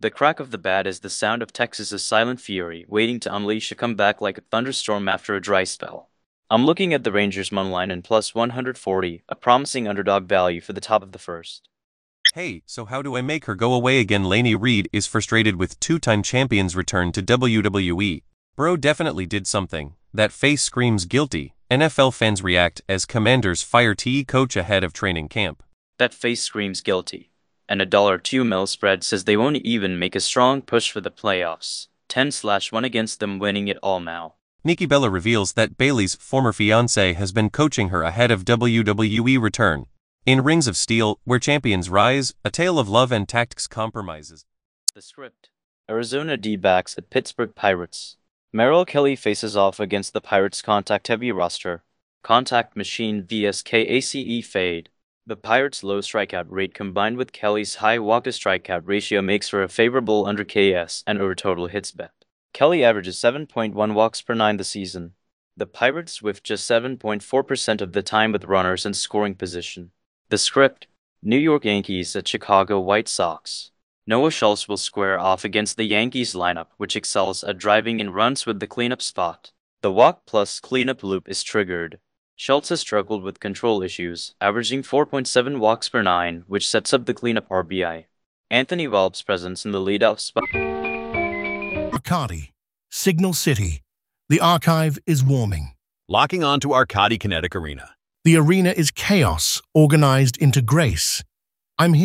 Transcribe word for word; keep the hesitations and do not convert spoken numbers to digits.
The crack of the bat is the sound of Texas's silent fury, waiting to unleash a comeback like a thunderstorm after a dry spell. I'm looking at the Rangers moneyline and plus one hundred forty, a promising underdog value for the top of the first. Hey, so how do I make her go away again? Laney Reed is frustrated with two-time champions' return to W W E. Bro definitely did something. That face screams guilty. N F L fans react as Commanders fire T E coach ahead of training camp. That face screams guilty. And a dollar two mil spread says they won't even make a strong push for the playoffs. ten slash one against them winning it all now. Nikki Bella reveals that Bayley's former fiancé has been coaching her ahead of W W E return. In Rings of Steel, where champions rise, a tale of love and tactics compromises. The script. Arizona D-backs at Pittsburgh Pirates. Merrill Kelly faces off against the Pirates' contact-heavy roster. Contact Machine vs K A C E Fade. The Pirates' low strikeout rate combined with Kelly's high walk-to-strikeout ratio makes for a favorable under K S and over total hits bet. Kelly averages seven point one walks per nine this season. The Pirates whiff just seven point four percent of the time with runners in scoring position. The script. New York Yankees at Chicago White Sox. Noah Schultz will square off against the Yankees lineup, which excels at driving in runs with the cleanup spot. The walk plus cleanup loop is triggered. Schultz has struggled with control issues, averaging four point seven walks per nine, which sets up the cleanup R B I. Anthony Volpe's presence in the leadoff spot. Arcadi, Signal City. The archive is warming. Locking on to Arcadi Kinetic Arena. The arena is chaos organized into grace. I'm here.